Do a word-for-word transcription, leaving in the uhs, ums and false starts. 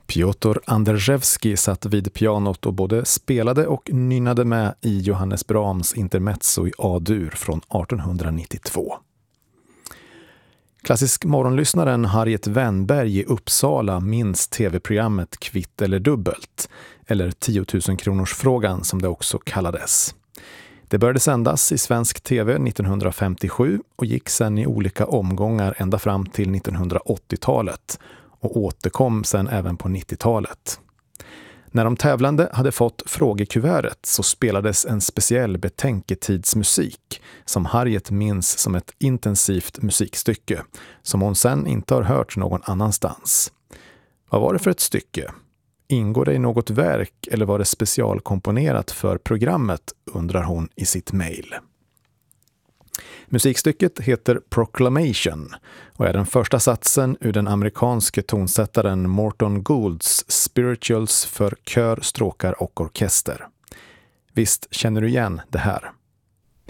Piotr Andrzejewski satt vid pianot och både spelade och nynnade med i Johannes Brahms intermezzo i A-dur från artonhundranittiotvå. Klassisk morgonlyssnaren Harriet Wennberg i Uppsala minns tv-programmet Kvitt eller dubbelt, eller tiotusen kronors frågan som det också kallades. Det började sändas i svensk tv nittonhundrafemtiosju och gick sedan i olika omgångar ända fram till nittonhundraåttiotalet och återkom sedan även på nittiotalet. När de tävlande hade fått frågekuvertet så spelades en speciell betänketidsmusik som Harriet minns som ett intensivt musikstycke som hon sen inte har hört någon annanstans. Vad var det för ett stycke? Ingår det i något verk eller var det specialkomponerat för programmet, undrar hon i sitt mejl. Musikstycket heter Proclamation och är den första satsen ur den amerikanske tonsättaren Morton Goulds Spirituals för kör, stråkar och orkester. Visst känner du igen det här?